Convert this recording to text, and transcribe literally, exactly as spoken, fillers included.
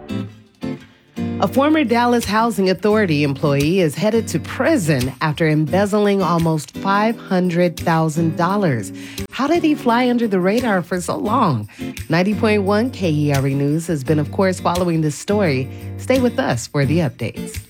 A former Dallas Housing Authority employee is headed to prison after embezzling almost five hundred thousand dollars. How did he fly under the radar for so long? ninety point one K E R E News has been, of course, following this story. Stay with us for the updates.